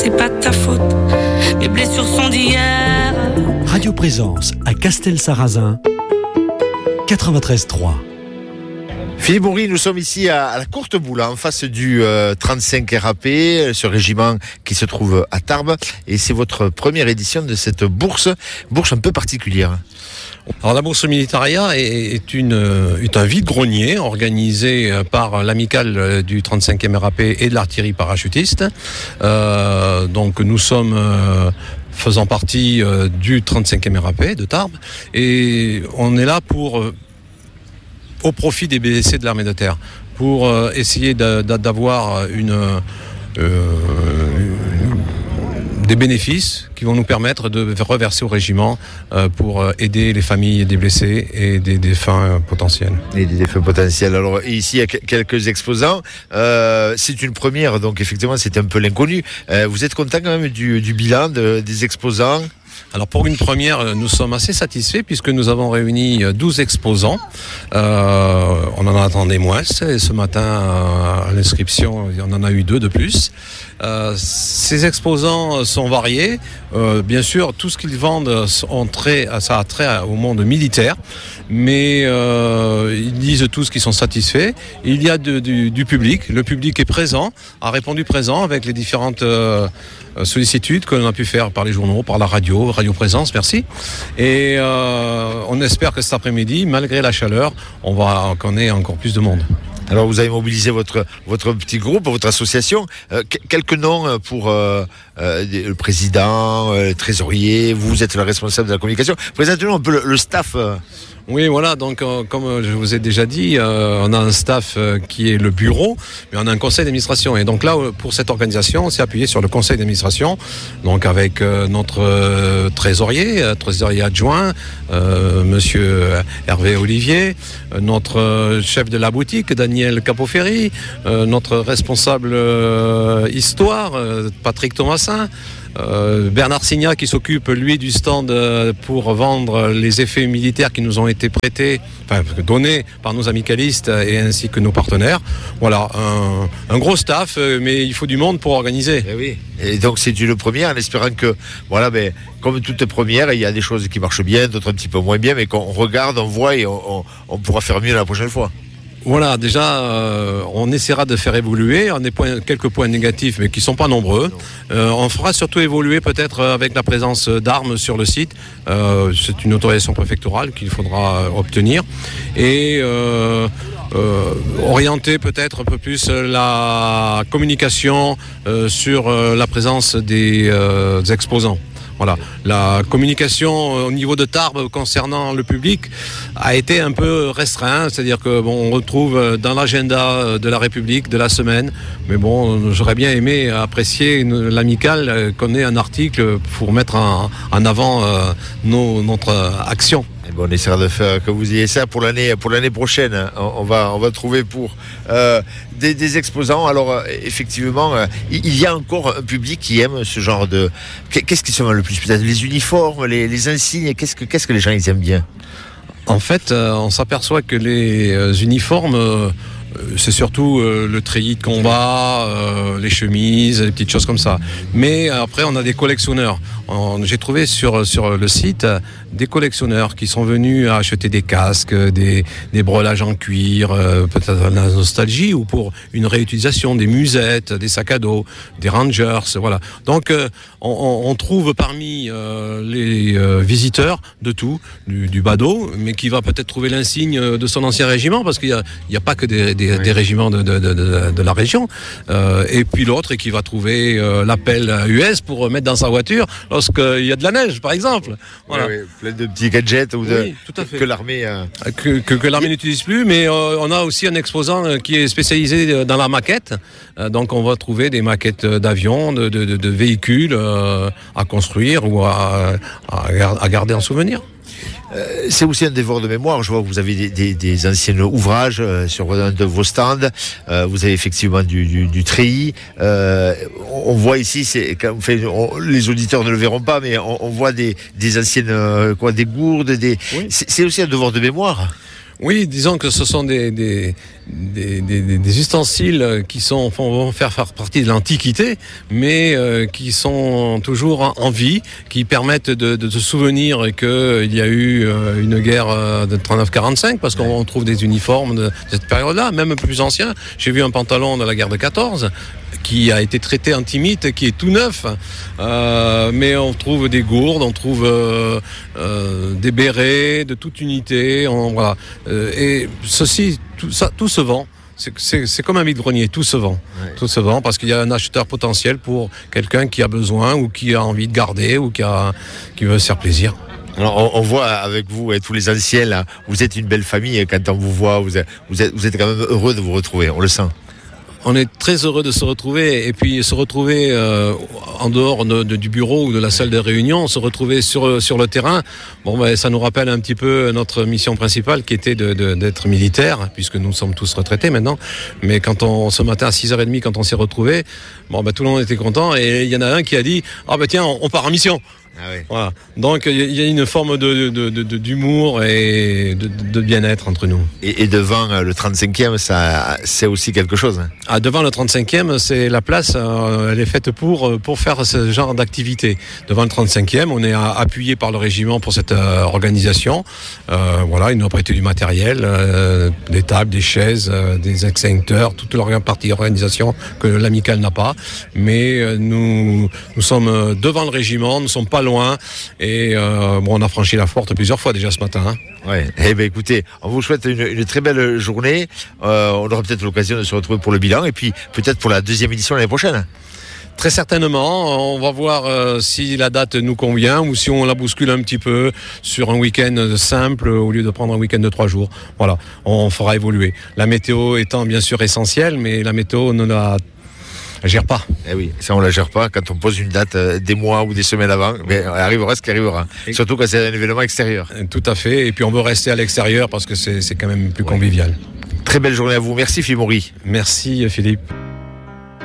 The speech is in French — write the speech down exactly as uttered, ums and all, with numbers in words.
c'est pas de ta faute. Mes blessures sont d'hier. Radio Présence à Castelsarrasin, quatre-vingt-treize trois. Philippe Bourri, nous sommes ici à, à la Courte Boule, en face du euh, trente-cinq R A P, ce régiment qui se trouve à Tarbes. Et c'est votre première édition de cette bourse, bourse un peu particulière. Alors la bourse militaria est, est, une, est un vide-grenier organisé par l'amicale du trente-cinquième R A P et de l'artillerie parachutiste. Euh, donc nous sommes... Euh, faisant partie euh, du trente-cinquième R A P de Tarbes, et on est là pour, euh, au profit des blessés de l'armée de terre, pour euh, essayer de, de, d'avoir une, euh, des bénéfices qui vont nous permettre de reverser au régiment euh, pour aider les familles des blessés et des défunts potentiels. Et des défunts potentiels. Alors ici, il y a quelques exposants. Euh, c'est une première, donc effectivement, c'est un peu l'inconnu. Euh, vous êtes content quand même du, du bilan de, des exposants ? Alors pour une première, nous sommes assez satisfaits puisque nous avons réuni douze exposants. Euh, on en attendait moins. Et ce matin, à l'inscription, on en a eu deux de plus. Euh, ces exposants sont variés. Euh, bien sûr, tout ce qu'ils vendent ont trait, ça a trait au monde militaire, mais euh, ils disent tous qu'ils sont satisfaits. Il y a de, du, du public. Le public est présent, a répondu présent avec les différentes euh, sollicitudes que l'on a pu faire par les journaux, par la radio, Radio Présence, merci. Et euh, on espère que cet après-midi, malgré la chaleur, on va qu'on ait encore plus de monde. Alors vous avez mobilisé votre votre petit groupe, votre association. Euh, quelques noms pour euh, euh, le président, euh, le trésorier. Vous êtes le responsable de la communication. Présentez-nous un peu le, le staff. Euh. Oui, voilà, donc euh, comme je vous ai déjà dit, euh, on a un staff euh, qui est le bureau, mais on a un conseil d'administration. Et donc là, pour cette organisation, on s'est appuyé sur le conseil d'administration, donc avec euh, notre euh, trésorier, euh, trésorier adjoint, euh, monsieur Hervé Olivier, euh, notre euh, chef de la boutique, Daniel Capoferri, euh, notre responsable euh, histoire, euh, Patrick Thomasin, Euh, Bernard Signa qui s'occupe lui du stand euh, pour vendre les effets militaires qui nous ont été prêtés, enfin donnés par nos amicalistes et ainsi que nos partenaires. Voilà, un, un gros staff, euh, mais il faut du monde pour organiser. Et oui. Et donc c'est une première en espérant que, voilà, ben, comme toute première, il y a des choses qui marchent bien, d'autres un petit peu moins bien, mais qu'on regarde, on voit et on, on, on pourra faire mieux la prochaine fois. Voilà, déjà, euh, on essaiera de faire évoluer. On a des points, quelques points négatifs, mais qui ne sont pas nombreux. Euh, on fera surtout évoluer peut-être avec la présence d'armes sur le site. Euh, c'est une autorisation préfectorale qu'il faudra obtenir. Et euh, euh, orienter peut-être un peu plus la communication euh, sur euh, la présence des, euh, des exposants. Voilà, la communication au niveau de Tarbes concernant le public a été un peu restreinte, c'est-à-dire que bon, on retrouve dans l'agenda de la République de la semaine, mais bon, j'aurais bien aimé apprécier une, l'amicale qu'on ait un article pour mettre en, en avant euh, nos, notre action. Et bon, on essaiera de faire que vous ayez ça pour l'année, pour l'année prochaine. On, on va, on va trouver pour euh, des, des exposants. Alors euh, effectivement, euh, il y a encore un public qui aime ce genre de. Qu'est-ce qui se vend le plus? Peut-être les uniformes, les, les insignes. Qu'est-ce que, qu'est-ce que les gens ils aiment bien? En fait, euh, on s'aperçoit que les euh, uniformes. Euh, c'est surtout euh, le treillis de combat, euh, les chemises, les petites choses comme ça. Mais après, on a des collectionneurs. On, j'ai trouvé sur, sur le site des collectionneurs qui sont venus acheter des casques, des, des brelages en cuir, euh, peut-être la nostalgie, ou pour une réutilisation, des musettes, des sacs à dos, des Rangers, voilà. Donc, euh, on, on trouve parmi euh, les euh, visiteurs de tout, du, du badaud, mais qui va peut-être trouver l'insigne de son ancien régiment, parce qu'il n'y a, a pas que des, des, oui. des régiments de, de, de, de, de la région. Euh, et puis l'autre qui va trouver euh, l'appel U S pour mettre dans sa voiture lorsqu'il y a de la neige, par exemple. Voilà. Oui, oui, plein de petits gadgets ou de, oui, tout à fait. que l'armée... Euh... Que, que, que l'armée n'utilise plus, mais euh, on a aussi un exposant qui est spécialisé dans la maquette. Euh, donc on va trouver des maquettes d'avions, de, de, de, de véhicules euh, à construire ou à, à, à garder en souvenir. Euh, c'est aussi un dévore de mémoire. Je vois que vous avez des, des, des anciens ouvrages euh, sur un de vos stands. Euh, vous avez effectivement du, du, du treillis. Euh, on voit ici, c'est, quand, enfin, on, les auditeurs ne le verront pas, mais on, on voit des, des anciennes, euh, quoi, des gourdes. Des... Oui. C'est, c'est aussi un devoir de mémoire. Oui, disons que ce sont des, des, des, des, des ustensiles qui sont, vont faire, faire partie de l'Antiquité, mais euh, qui sont toujours en, en vie, qui permettent de, de se souvenir qu'il y a eu euh, une guerre euh, de trente-neuf quarante-cinq, parce qu'on trouve des uniformes de cette période-là, même plus anciens. J'ai vu un pantalon de la guerre de quatorze, qui a été traité antimite, qui est tout neuf, euh, mais on trouve des gourdes, on trouve euh, euh, des bérets de toute unité, on, voilà. Euh, et ceci, tout, ça, tout se vend. C'est, c'est, c'est comme un vide-grenier, tout se vend. Ouais. Tout se vend parce qu'il y a un acheteur potentiel pour quelqu'un qui a besoin ou qui a envie de garder ou qui, a, qui veut se faire plaisir. Alors, on, on voit avec vous et tous les anciens, là, vous êtes une belle famille. Quand on vous voit, vous êtes, vous êtes, vous êtes quand même heureux de vous retrouver, on le sent. On est très heureux de se retrouver et puis se retrouver euh, en dehors de, de, du bureau ou de la salle de réunion, se retrouver sur, sur le terrain. Bon, ben, ça nous rappelle un petit peu notre mission principale qui était de, de, d'être militaire, puisque nous sommes tous retraités maintenant. Mais quand on, ce matin à six heures trente, quand on s'est retrouvés, bon, ben, tout le monde était content et il y en a un qui a dit « Ah ben tiens, on, on part en mission ». Ah oui. Voilà. Donc il y a une forme de, de, de, de, d'humour et de, de bien-être entre nous. Et, et devant le trente-cinquième, ça, c'est aussi quelque chose. Hein. Ah, devant le trente-cinquième, c'est la place, euh, elle est faite pour, pour faire ce genre d'activité. Devant le trente-cinquième, on est appuyé par le régiment pour cette euh, organisation. Euh, voilà, ils nous ont prêté du matériel, euh, des tables, des chaises, euh, des extincteurs, toute leur partie organisation que l'amicale n'a pas. Mais euh, nous, nous sommes devant le régiment, nous ne sommes pas loin et euh, bon, on a franchi la porte plusieurs fois déjà ce matin. Hein. Ouais. Eh ben écoutez, on vous souhaite une, une très belle journée. Euh, on aura peut-être l'occasion de se retrouver pour le bilan et puis peut-être pour la deuxième édition l'année prochaine. Très certainement, on va voir euh, si la date nous convient ou si on la bouscule un petit peu sur un week-end simple au lieu de prendre un week-end de trois jours. Voilà, on fera évoluer. La météo étant bien sûr essentielle, mais la météo ne la Elle gère pas. Eh oui, ça on la gère pas. Quand on pose une date euh, des mois ou des semaines avant, mais elle arrivera ce qui arrivera. Et surtout quand c'est un événement extérieur. Tout à fait. Et puis on veut rester à l'extérieur parce que c'est, c'est quand même plus convivial. Très belle journée à vous. Merci Philippe Maury. Merci Philippe.